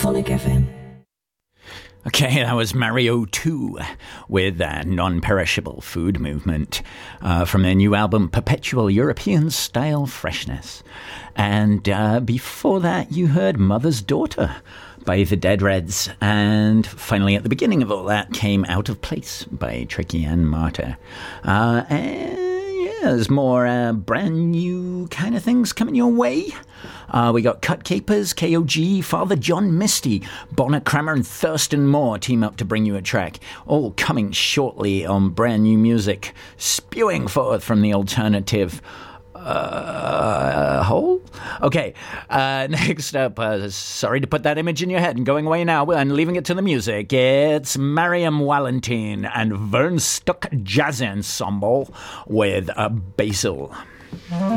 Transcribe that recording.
Tonic FM. Okay, that was Mario 2 with Non-Perishable Food Movement from their new album Perpetual European Style Freshness. And before that, you heard Mother's Daughter by the Dead Reds. And finally, at the beginning of all that, came Out of Place by Tricky and Martyr. There's more brand new kind of things coming your way. We got Cut Capers, KOG, Father John Misty, Bonnet Crammer and Thurston Moore team up to bring you a track. All coming shortly on brand new music, spewing forth from the alternative hole? Okay, next up, sorry to put that image in your head and going away now and leaving it to the music. It's Mariam Wallentin and Vernstuck Jazz Ensemble with Basil.